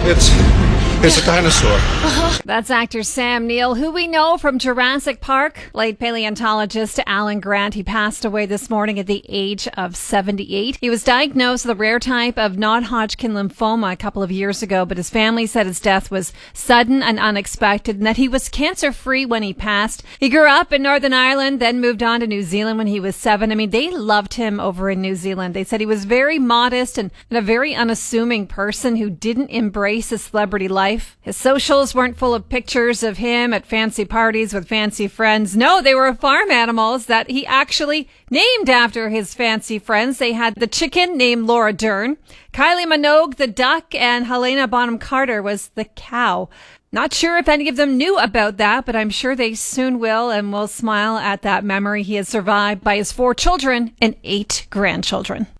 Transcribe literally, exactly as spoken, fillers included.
It's it's a dinosaur. That's actor Sam Neill, who we know from Jurassic Park. Late paleontologist Alan Grant. He passed away this morning at the age of seventy-eight. He was diagnosed with a rare type of non-Hodgkin lymphoma a couple of years ago, but his family said his death was sudden and unexpected and that he was cancer-free when he passed. He grew up in Northern Ireland, then moved on to New Zealand when he was seven. I mean, they loved him over in New Zealand. They said he was very modest and, and a very unassuming person who didn't embrace his celebrity life. His socials weren't full of pictures of him at fancy parties with fancy friends. No, they were farm animals that he actually named after his fancy friends. They had the chicken named Laura Dern, Kylie Minogue the duck, and Helena Bonham Carter was the cow. Not sure if any of them knew about that, but I'm sure they soon will and will smile at that memory. He is survived by his four children and eight grandchildren.